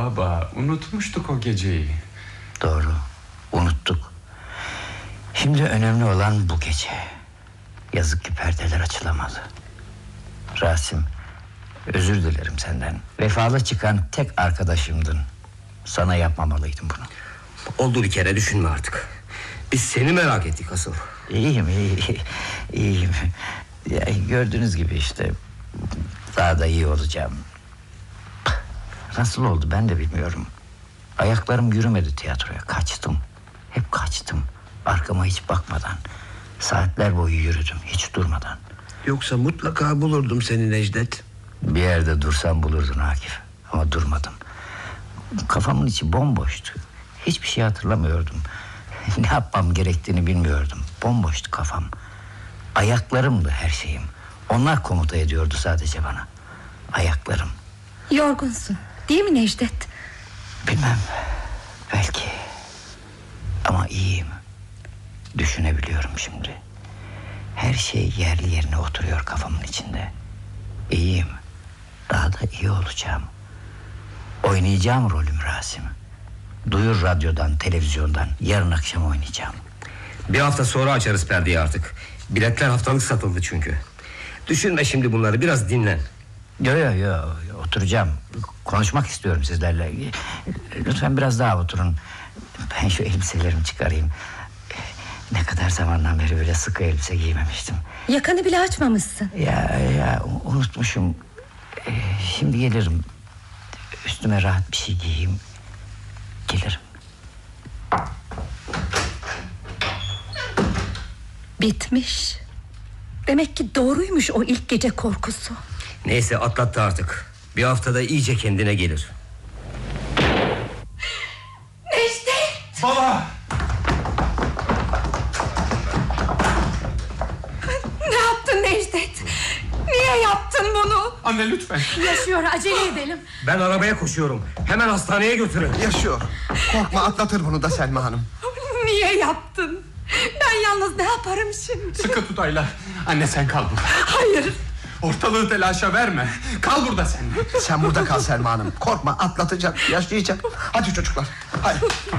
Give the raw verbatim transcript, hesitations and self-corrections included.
baba, unutmuştuk o geceyi. Doğru, unuttuk. Şimdi önemli olan bu gece. Yazık ki perdeler açılamadı. Rasim, özür dilerim senden. Vefalı çıkan tek arkadaşımdın. Sana yapmamalıydım bunu. Oldu bir kere, düşünme artık. Biz seni merak ettik asıl. İyiyim, iyi, iyiyim. Ya, gördüğünüz gibi işte. Daha da iyi olacağım. Nasıl oldu ben de bilmiyorum. Ayaklarım yürümedi tiyatroya. Kaçtım. Hep kaçtım. Arkama hiç bakmadan. Saatler boyu yürüdüm, hiç durmadan. Yoksa mutlaka bulurdum seni Necdet. Bir yerde dursam bulurdun Akif. Ama durmadım. Kafamın içi bomboştu. Hiçbir şey hatırlamıyordum. Ne yapmam gerektiğini bilmiyordum. Bomboştu kafam. Ayaklarımdı her şeyim. Onlar komuta ediyordu sadece bana. Ayaklarım. Yorgunsun, değil mi Necdet? Bilmem. Belki. Ama iyiyim. Düşünebiliyorum şimdi. Her şey yerli yerine oturuyor kafamın içinde. İyiyim. Daha da iyi olacağım. Oynayacağım rolüm Rasim. Duyur radyodan, televizyondan. Yarın akşam oynayacağım. Bir hafta sonra açarız perdeyi artık. Biletler haftalık satıldı çünkü. Düşünme şimdi bunları, biraz dinlen. Yo yo yo, oturacağım. Konuşmak istiyorum sizlerle. Lütfen biraz daha oturun. Ben şu elbiselerimi çıkarayım. Ne kadar zamandan beri böyle sıkı elbise giymemiştim. Yakanı bile açmamışsın. Ya ya unutmuşum. Ee, şimdi gelirim. Üstüme rahat bir şey giyeyim. Gelirim. Bitmiş. Demek ki doğruymuş o ilk gece korkusu. Neyse, atlattı artık. Bir haftada iyice kendine gelir. Necdet! Baba! Ne yaptın Necdet? Niye yaptın bunu? Anne lütfen. Yaşıyor, acele edelim. Ben arabaya koşuyorum. Hemen hastaneye götürün. Yaşıyor. Korkma, atlatır bunu da Selma Hanım. Niye yaptın? Ben yalnız ne yaparım şimdi? Sıkı tut Ayla. Anne sen kal burada. Hayır. Ortalığı telaşa verme. Kal burada sen. Sen burada kal Selma Hanım. Korkma, atlatacak, yaşayacak. Hadi çocuklar, hadi.